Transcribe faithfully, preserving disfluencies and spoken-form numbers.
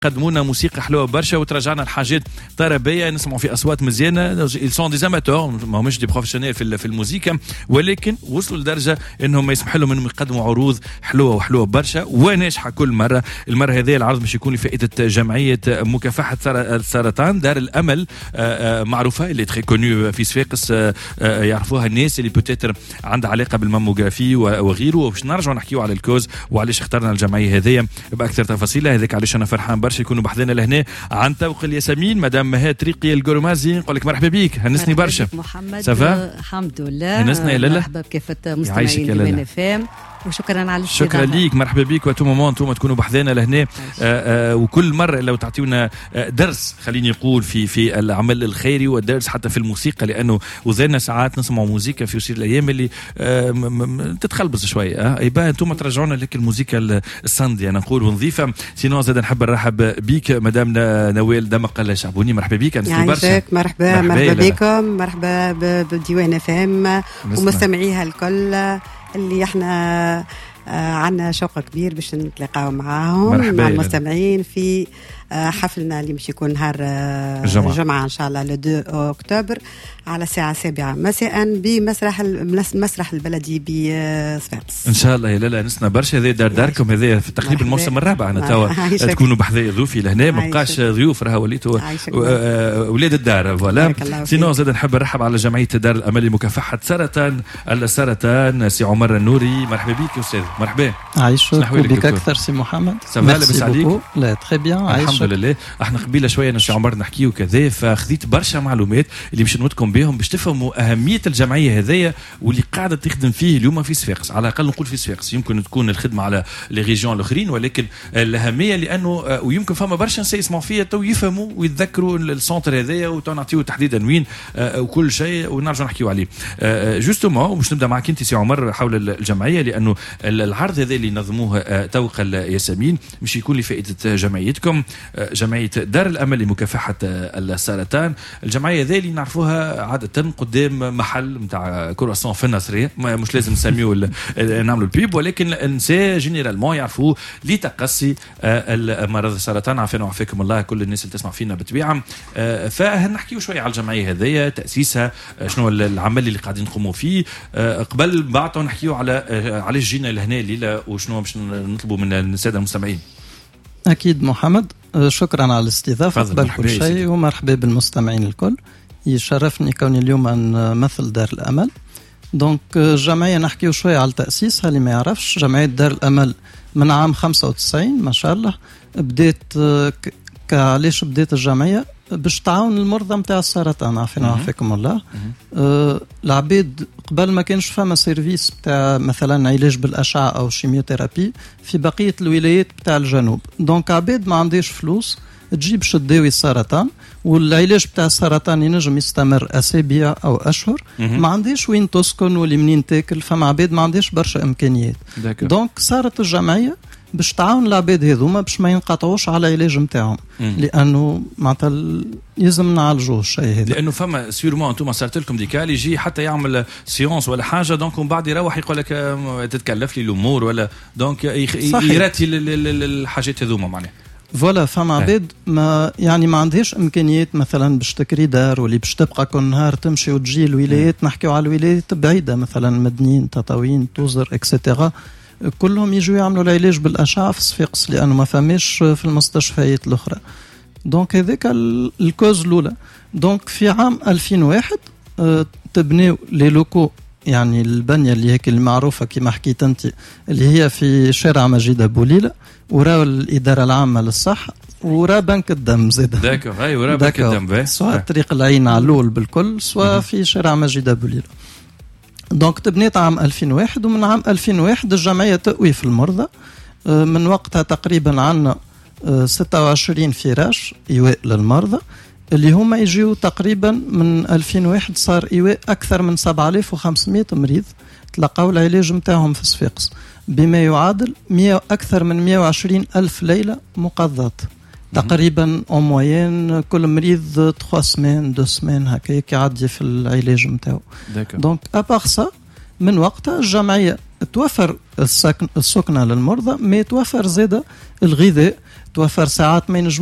قدموا لنا موسيقى حلوه برشا وترجعنا لحاجات طربيه نسمعوا في اصوات مزيانه. ils sont des amateurs ما همش دي بروفيسيونيل في في الموسيقى ولكن وصلوا لدرجه انهم ما يسمح لهم انهم يقدموا عروض حلوه وحلوه برشا وناجحه كل مره. المره هذه العرض باش يكون لفائده جمعيه مكافحه السرطان دار الامل معروفه اللي تري كونيو في صفاقس يعرفوها الناس اللي بوتيتر عندها علاقه بالماموغرافي وغيره. وباش نرجعوا نحكيوا على الكوز وعلاش اخترنا الجمعيه هذه باكثر تفاصيل. هذاك علاش انا فرحان برشا يكونوا بحذنا لهنا عن طوق الياسمين مدام مها طريقي الجرمازي. نقول لك مرحبا بك هنسني برشا محمد. سافا الحمد لله هنسنا يا لاله مرحبا بكافه مستمعين من افام وشكرا على الاستضافه. شكرا ليك مرحبا بك وتو مومون انتم تكونوا بحذانا لهنا. وكل مره لو تعطيونا درس خليني نقول في في العمل الخيري والدرس حتى في الموسيقى لانه وزينا ساعات نسمع موسيقى في وسيله الايام اللي تتخلبص شويه اه يبقى انتم ترجعونا لك الموسيقى الساندي انا نقول ونظيفه. سينو زاد نحب نرحب بك مدام نوال دمق الشعبوني مرحبا بك انت برشا. مرحبا مرحبا بكم مرحبا بديوان افام ومستمعيها الكل اللي احنا آه عنا شوق كبير باش نتلاقاو معاهم مع المستمعين في آه حفلنا اللي مش يكون نهار آه الجمعة ان شاء الله لو اثنين اكتوبر على الساعة السابعة مساء بمسرح المسرح البلدي بصفاقس ان شاء الله. يا لاله نسنا برشا هذا دار داركم هذا في تقريبا الموسم الرابع انا توا تكونوا بحذايا ضيوفي لهنا ما بقاش ضيوف راه وليتوا اولاد الدار فوالا. سينو زاد نحب نرحب على جمعية دار الامل لمكافحة سرطان السرطان سي عمر النوري مرحبا بك يا استاذ. مرحبا عايشك بك اكثر سي محمد. سافا لاباس عليك؟ لا تري بيان الحمد لله. احنا قبيله شويه انا سي عمر نحكيو كذا فخذيت برشا معلومات اللي باش نودكم بهم باش تفهموا اهميه الجمعيه هذيا واللي قاعده تخدم فيه اليوم في صفاقس. على الاقل نقول في صفاقس يمكن تكون الخدمه على لي ريجيون الاخرين ولكن الاهميه لانه ويمكن فما برشا ناس يسمعوا فيها تو يفهموا ويتذكروا السونتر هذايا وتنعطيو تحديدا وين وكل شيء ونرجع نحكيو عليه. جوستومون ومش نبدا معك انت سي عمر حول الجمعيه لانه العرض هذا اللي نظموه توق الياسمين مش يكون لفائده جمعيتكم جمعيه دار الامل لمكافحه السرطان. الجمعيه هذه اللي نعرفوها عاده قدام محل نتاع كرواسون في النصريه مش لازم نسميوه نعملوا البيب ولكن النساء جينيرالمون يعرفوه لتقصي مرض السرطان. عافانا وعافاكم الله كل الناس اللي تسمع فينا بالطبيعه. فنحكيو شويه على الجمعيه هذه تاسيسها شنو العمل اللي قاعدين نقوموا فيه قبل بعد نحكيو على علاش جينا لهنا الليله وشنو باش نطلبوا من الساده المستمعين. أكيد محمد شكرا على الاستضافة قبل كل شيء ومرحبا بالمستمعين الكل. يشرفني كوني اليوم أمثل دار الأمل. دونك الجمعية نحكيو شوية على تأسيسها اللي ما يعرفش. جمعية دار الأمل من عام خمسة وتسعين ما شاء الله بديت. علاش بديت الجمعية؟ باش تعاون المرضى متاع السرطان عافانا وعافاكم الله. أه العبيد قبل ما كانش فما سيرفيس بتاع مثلا علاج بالاشعه او شيميوثيرابي في بقيه الولايات بتاع الجنوب. دونك عبيد ما عنديش فلوس تجيب باش تداوي السرطان والعلاج بتاع السرطان ينجم يستمر اسابيع او اشهر. ما عنديش وين تسكن ولا منين تاكل فما عبيد ما عنديش برشا امكانيات. دونك صارت الجمعيه باش تعاون العباد هذوما باش ما ينقطعوش على العلاج نتاعهم لانه معناتها لازم نعالجوه الشيء هذا. لانه فما سيرمون انتم صارت لكم ديكال يجي حتى يعمل سيونس ولا حاجه دونك من بعد يروح يقول لك تتكلف لي الامور ولا دونك يراتي الحاجات هذوما معناها. فوالا فما عباد ما يعني ما عندهاش امكانيات مثلا باش تكري دار ولا باش تبقى كل نهار تمشي وتجي الولايات. نحكيو على الولايات بعيده مثلا مدنين تطاوين توزر اكسترا كلهم يجوا يعملوا العلاج بالاشعه في صفاقس لانه ما فماش في المستشفيات الاخرى. دونك هذيك الكوز الاولى. دونك في عام ألفين وواحد تبنيو لي لوكو يعني البنيه اللي هيك المعروفه كما حكيت انت اللي هي في شارع مجيد بوليله ورا الاداره العامه للصحه ورا بنك الدم زاد. داكور اي ورا بنك الدم سواء طريق العين علول بالكل سواء في شارع مجيد بوليله. دونك تبنيت عام ألفين وواحد ومن عام ألفين وواحد الجمعية تقوي في المرضى. من وقتها تقريبا عنا ستة وعشرين فراش إيواء للمرضى اللي هما يجيو تقريبا من ألفين وواحد صار إيواء أكثر من سبعة آلاف وخمسمائة مريض تلقاو العلاج متاعهم في صفاقس بما يعادل أكثر من مئة وعشرين ألف ليلة مقضات تقريبا أو موين كل مريض ثلاث سمان دو سمان هكاك يعدي في العلاج متاعو. دونك أباغ سا من وقتها الجمعية توفر السكن السكنة للمرضى ما توفر زادة الغذاء توفر ساعات ما ينجم